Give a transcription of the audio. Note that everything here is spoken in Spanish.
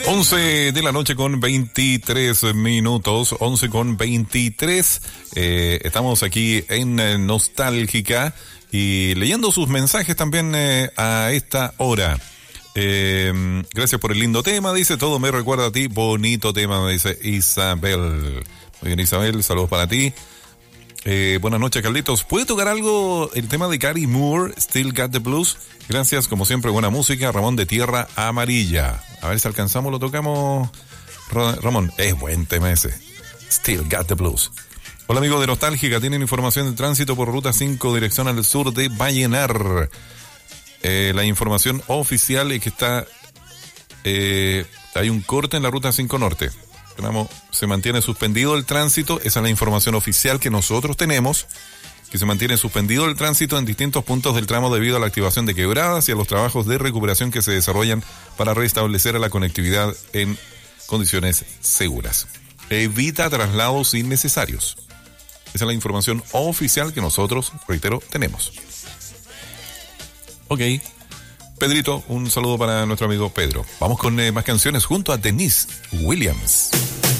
11 de la noche con 23 minutos, 11 con 23. Estamos aquí en Nostálgica y leyendo sus mensajes también a esta hora. Gracias por el lindo tema, dice, todo me recuerda a ti, bonito tema, me dice Isabel. Muy bien, Isabel, saludos para ti. Buenas noches, Carlitos. ¿Puede tocar algo el tema de Gary Moore, Still Got the Blues? Gracias, como siempre, buena música. Ramón de Tierra Amarilla. A ver si alcanzamos, lo tocamos. Ramón, es buen tema ese. Still Got the Blues. Hola, amigos de Nostálgica. Tienen información de tránsito por ruta 5, dirección al sur de Vallenar. La información oficial es que está... hay un corte en la ruta 5 norte. Se mantiene suspendido el tránsito. Esa es la información oficial que nosotros tenemos, que se mantiene suspendido el tránsito en distintos puntos del tramo debido a la activación de quebradas y a los trabajos de recuperación que se desarrollan para restablecer la conectividad en condiciones seguras. Evita traslados innecesarios. Esa es la información oficial que nosotros, reitero, tenemos. Ok. Pedrito, un saludo para nuestro amigo Pedro. Vamos con más canciones junto a Denise Williams.